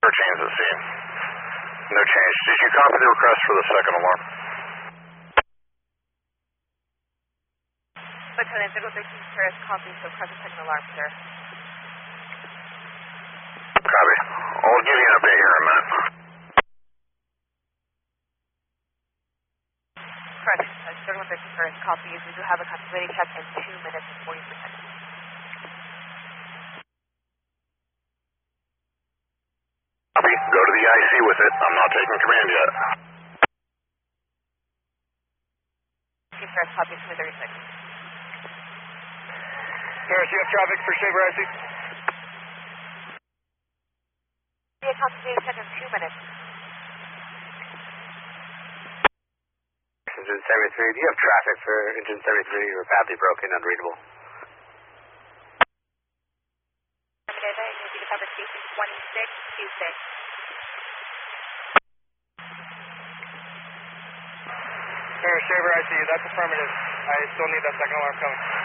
No change at scene. No change. Did you copy the request for the second alarm? Lieutenant, Eagle 13 Paris, copy, so request a second alarm, sir. Copy. I'll give you an update here in a minute. Correct. 3113 Paris, copy. We do have a continuity check in 2 minutes and 40 seconds. Copy. Go to the IC with it. I'm not taking command yet. Paris, copy, 30 seconds. Paris, you have traffic for Shaver IC? Yeah, continuity check in 2 minutes. Engine 73, do you have traffic for Engine 73? You're badly broken, unreadable. You'll be to cover station 2626. Paris, Shaver IC, that's affirmative. I still need that second alarm coming.